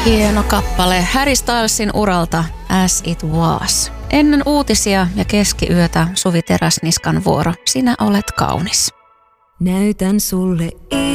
Hieno kappale Harry Stylesin uralta As It Was. Ennen uutisia ja keskiyötä Suvi Teräsniskan vuoro. Sinä olet kaunis. Näytän sulle